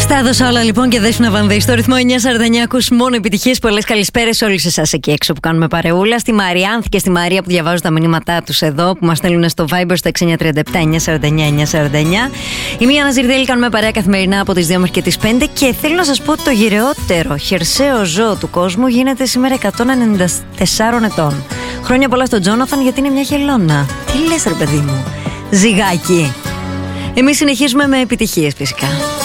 Στα έδωσα όλα λοιπόν και Δέσποινα Βανδύ. Στο ρυθμό 949 ακούς μόνο επιτυχίες. Πολλές καλησπέρες σε όλους εσάς εκεί έξω που κάνουμε παρεούλα. Στη Μαριάνθη και στη Μαρία που διαβάζουν τα μηνύματά τους εδώ, που μας στέλνουν στο Viber στο 6937 949 949. Η Μία Ναζιρδέλη κάνουμε παρέα καθημερινά από τις 2 μέχρι και τις 5. Και θέλω να σας πω ότι το γυρεότερο χερσαίο ζώο του κόσμου γίνεται σήμερα 194 ετών. Χρόνια πολλά στον Τζόναθαν, γιατί είναι μια χελώνα. Τι λες ρε παιδί μου, ζυγάκι. Εμείς συνεχίζουμε με επιτυχίες φυσικά.